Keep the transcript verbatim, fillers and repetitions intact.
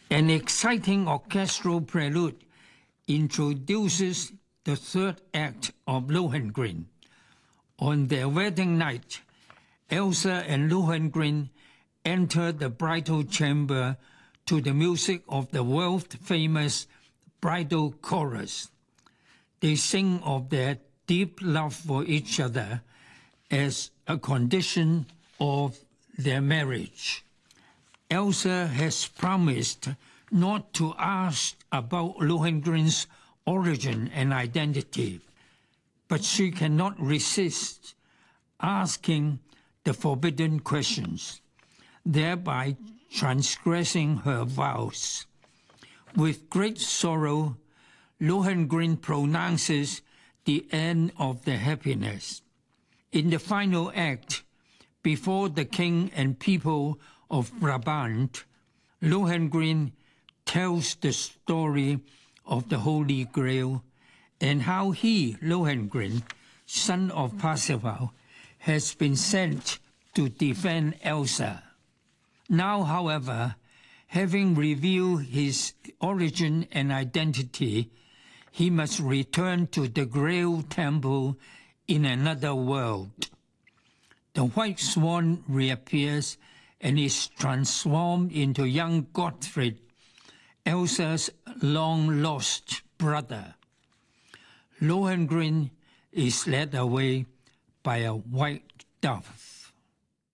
An exciting orchestral prelude introduces the third act of Lohengrin. On their wedding night, Elsa and Lohengrin enter the bridal chamber to the music of the world-famous bridal chorus. They sing of their deep love for each other as a condition of their marriage. Elsa has promised not to ask about Lohengrin's origin and identity, but she cannot resist asking the forbidden questions, thereby transgressing her vows. With great sorrow, Lohengrin pronounces the end of their happiness. In the final act, before the king and people of Brabant, Lohengrin tells the story of the Holy Grail and how he, Lohengrin, son of Parsifal, has been sent to defend Elsa. Now, however, having revealed his origin and identity, he must return to the Grail Temple in another world. The white swan reappears and is transformed into young Gottfried, Elsa's long-lost brother. Lohengrin is led away by a white dove.